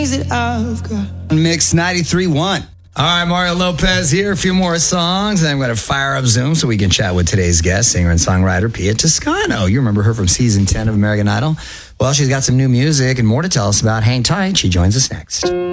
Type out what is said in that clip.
that I've got. Mix 93.1. All right, Mario Lopez here. A few more songs, and then I'm going to fire up Zoom so we can chat with today's guest, singer and songwriter Pia Toscano. You remember her from season 10 of American Idol? Well, she's got some new music and more to tell us about. Hang tight. She joins us next.